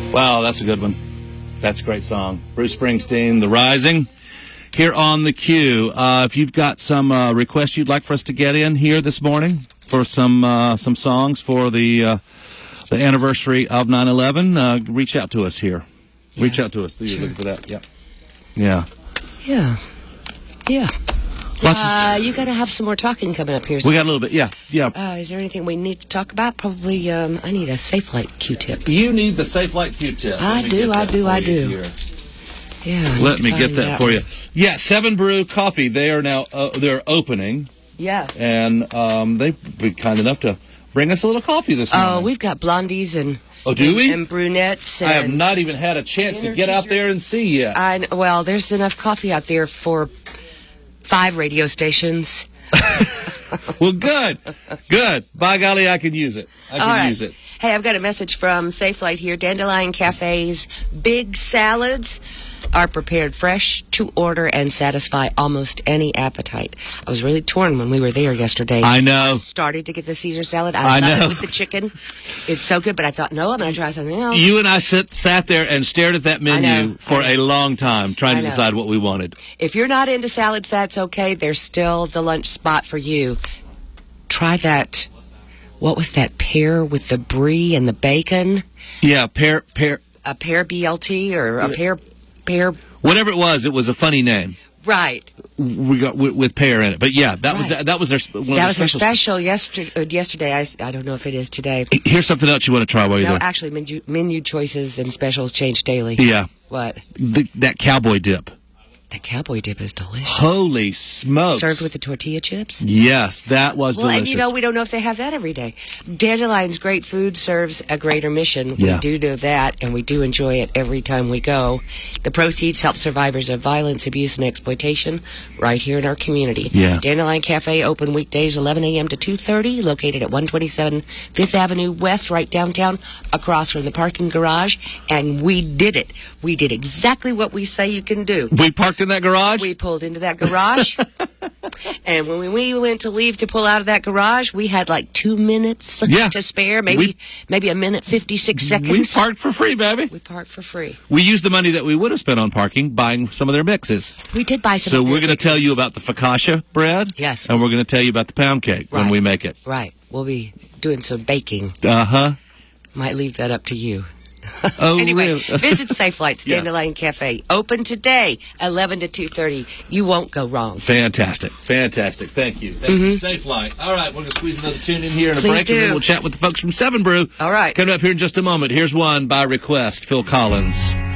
Wow, that's a good one. That's a great song. Bruce Springsteen, The Rising, here on the Q. If you've got some requests you'd like for us to get in here this morning for some songs for the anniversary of 9/11, reach out to us here. Yeah. Reach out to us. You're looking for that? Yeah. Yeah. Yeah. Yeah. You got to have some more talking coming up here. We got a little bit, yeah. Is there anything we need to talk about? Probably, I need a Safelite Q-tip. You need the Safelite Q-tip. I do. Yeah. Let me get that for you. Yeah, 7 Brew Coffee. They are now, they're opening. Yeah. And they've been kind enough to bring us a little coffee this morning. Oh, we've got blondies and... Oh, do we? And brunettes. I have not even had a chance to get out there and see yet. Well, there's enough coffee out there for 5 radio stations. Well, good. By golly, I can use it. Use it. Hey, I've got a message from Safelite here. Dandelion Cafe's big salads are prepared fresh to order and satisfy almost any appetite. I was really torn when we were there yesterday. I know. Started to get the Caesar salad. I love it with the chicken. It's so good, but I thought, no, I'm going to try something else. You and I sat there and stared at that menu for a long time trying to decide what we wanted. If you're not into salads, that's okay. There's still the lunch spot for you. Try that. What was that pear with the brie and the bacon? Yeah, pear. A pear BLT or a pear. Whatever it was a funny name. Right. We got with pear in it, but yeah, that was their special yesterday. I don't know if it is today. Here's something else you want to try while you're there. No, actually, menu choices and specials change daily. Yeah. What? That cowboy dip. That cowboy dip is delicious. Holy smokes. Served with the tortilla chips? Yes, that was delicious. And we don't know if they have that every day. Dandelion's great food serves a greater mission. We do know that, and we do enjoy it every time we go. The proceeds help survivors of violence, abuse, and exploitation right here in our community. Yeah. Dandelion Cafe, open weekdays 11 a.m. to 2:30, located at 127 5th Avenue West, right downtown, across from the parking garage. And we did it. We did exactly what we say you can do. We parked in that garage? We pulled into that garage. And when we went to leave to pull out of that garage, we had like 2 minutes to spare, maybe a minute 56 seconds. We parked for free, baby. We parked for free. We used the money that we would have spent on parking buying some of their mixes. We did buy some. So we're going to tell you about the focaccia bread. Yes. And we're going to tell you about the pound cake when we make it. Right. We'll be doing some baking. Uh-huh. Might leave that up to you. Oh, anyway, really? visit Safelite's Dandelion Cafe. Open today, 11 to 2:30. You won't go wrong. Fantastic. Thank you. Thank you, Safelite. All right, we're going to squeeze another tune in here in a break, and then we'll chat with the folks from 7 Brew. All right. Coming up here in just a moment. Here's one by request, Phil Collins.